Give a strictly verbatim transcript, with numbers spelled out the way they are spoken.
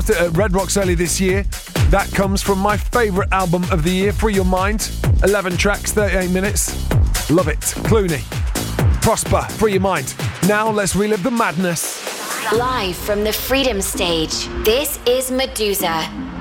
At Red Rocks early this year. That comes from my favourite album of the year, Free Your Mind. eleven tracks, thirty-eight minutes. Love it. Clooney. Prosper, Free Your Mind. Now let's relive the madness. Live from the Freedom Stage, this is Medusa.